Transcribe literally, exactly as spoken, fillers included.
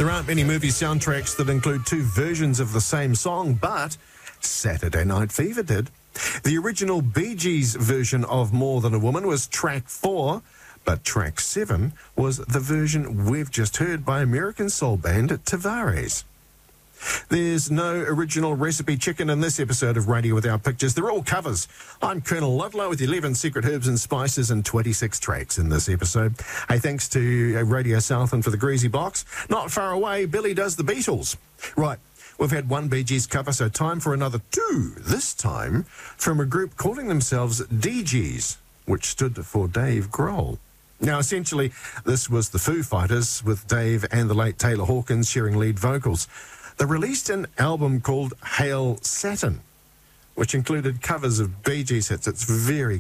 There aren't many movie soundtracks that include two versions of the same song, but Saturday Night Fever did. The original Bee Gees version of More Than a Woman was track four, but track seven was the version we've just heard by American soul band Tavares. There's no original recipe chicken in this episode of Radio Without Pictures. They're all covers. I'm Colonel Ludlow with eleven secret herbs and spices and twenty-six tracks in this episode. Hey, thanks to Radio Southland for the greasy box. Not far away, Billy does the Beatles. Right, we've had one Bee Gees cover, so time for another two, this time from a group calling themselves D Gs, which stood for Dave Grohl. Now, essentially, this was the Foo Fighters with Dave and the late Taylor Hawkins sharing lead vocals. They released an album called Hail Saturn, which included covers of Bee Gees hits. It's very